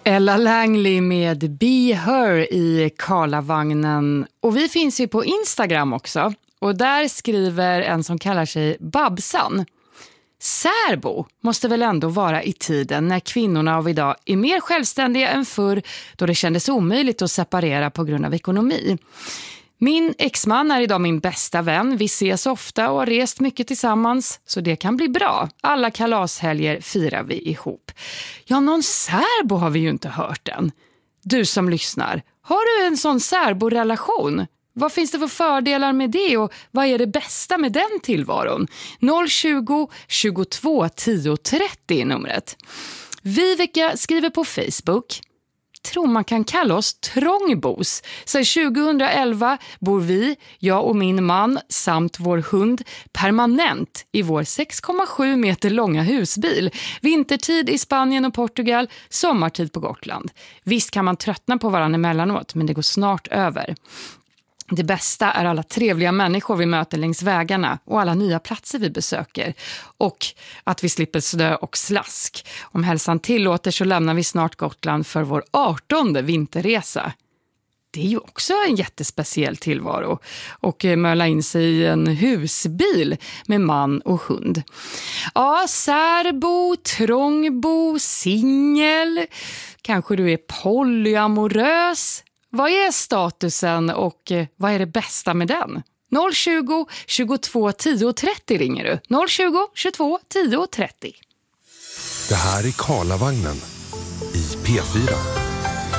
Ella Langley med Be Her i Karlavagnen. Och vi finns ju på Instagram också. Och där skriver en som kallar sig Babsan: särbo måste väl ändå vara i tiden när kvinnorna av idag är mer självständiga än förr, då det kändes omöjligt att separera på grund av ekonomi. Min exman är idag min bästa vän. Vi ses ofta och har rest mycket tillsammans, så det kan bli bra. Alla kalashelger firar vi ihop. Ja, någon särbo har vi ju inte hört än. Du som lyssnar, har du en sån särborelation? Vad finns det för fördelar med det och vad är det bästa med den tillvaron? 020 22 10 30 är numret. Viveka skriver på Facebook: tror man kan kalla oss trångbos. Så 2011 bor vi, jag och min man samt vår hund permanent i vår 6,7 meter långa husbil. Vintertid i Spanien och Portugal, sommartid på Gotland. Visst kan man tröttna på varandra emellanåt, men det går snart över. Det bästa är alla trevliga människor vi möter längs vägarna och alla nya platser vi besöker. Och att vi slipper snö och slask. Om hälsan tillåter så lämnar vi snart Gotland för vår 18:e vinterresa. Det är ju också en jättespeciell tillvaro. Och möla in sig i en husbil med man och hund. Ja, särbo, trångbo, singel. Kanske du är polyamorös. Vad är statusen och vad är det bästa med den? 020 22 10 30 ringer du. 020 22 10 30. Det här är Karlavagnen i P4.